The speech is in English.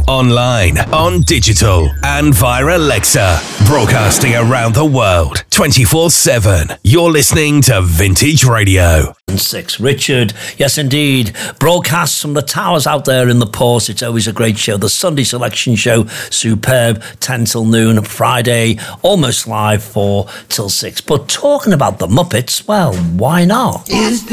online, on digital, and via Alexa. Broadcasting around the world, 24/7. You're listening to Vintage Radio. 6. Richard, yes indeed, broadcasts from the towers out there in the port. It's always a great show. The Sunday Selection Show, superb, 10 till noon. Friday, almost live, 4 till 6. But talking about the Muppets, well, why not?